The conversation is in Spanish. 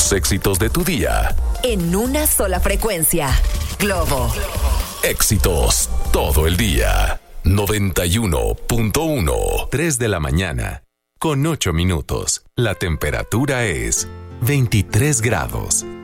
Los éxitos de tu día. En una sola frecuencia. Globo. Éxitos todo el día. 91.1. 3 de la mañana. Con 8 minutos. La temperatura es 23 grados.